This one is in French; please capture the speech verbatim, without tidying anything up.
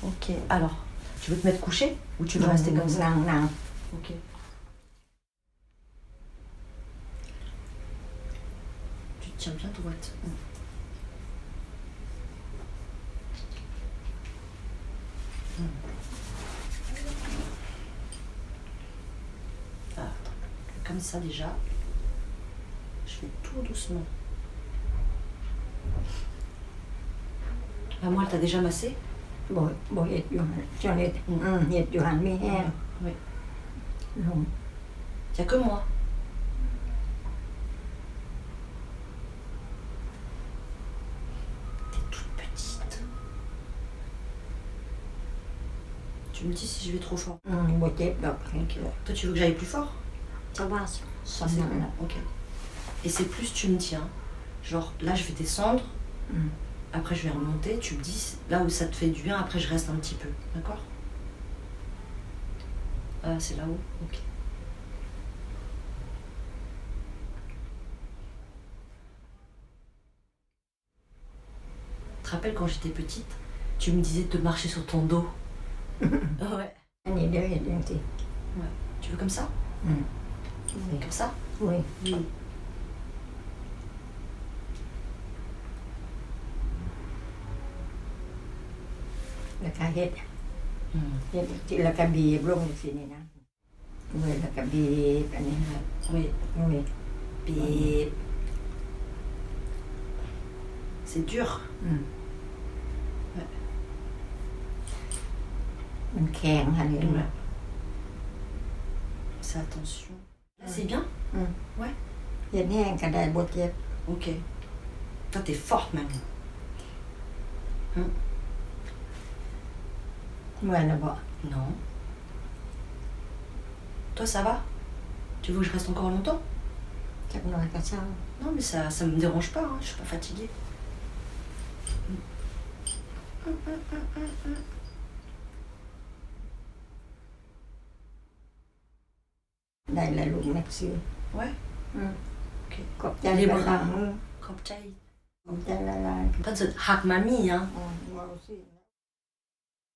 Ok, alors, tu veux te mettre couché ou tu veux rester comme ça? Non, non. Ok. Tu te tiens bien droite. Mmh. Ah, attends. Comme ça déjà. Je fais tout doucement. La moelle, t'as déjà massé? Bon, bon, il y a il y a du mais Oui. non. Il n'y a que moi. T'es toute petite. Tu me dis si je vais trop fort. Bon, okay. Toi, tu veux que j'aille plus fort? Ça va, ça, ça C'est va. bon. Ok. Et c'est plus tu me tiens. Genre, là, je vais descendre. Mm. Après, je vais remonter. Tu me dis là où ça te fait du bien. Après, je reste un petit peu. D'accord? Ah, c'est là-haut? Ok. Tu te rappelles quand j'étais petite, tu me disais de marcher sur ton dos? Ouais. Ouais. Tu veux comme ça? Mm. Oui. Comme ça? Oui. Oui. Là cả hết. Ừ. Thì là cả bì luôn thì này nè. Rồi là cả bì anh này. Oui. Oui. Bip. C'est dur. Mm. Ouais. Mình kèn hay là Ouais. Fais attention. Là, c'est bien? Ừ. Ouais. Hiện hẹn cả đời bột chết. Ok. Toi, t'es forte même. Hum. Mười là bỏ. Non. Toi, ça va? Tu veux que je reste encore longtemps? Chắc nói cả sao. Non, mais ça ça me dérange pas, hein. Je suis pas fatiguée. Đây là lụng mạch xưa. Ouais. Ừ. Ok. Cọp chân Les là bras. làm. Khop chai. Cọp chân là làm. Pas de hak mami, hein. Ừ, wow, xưa.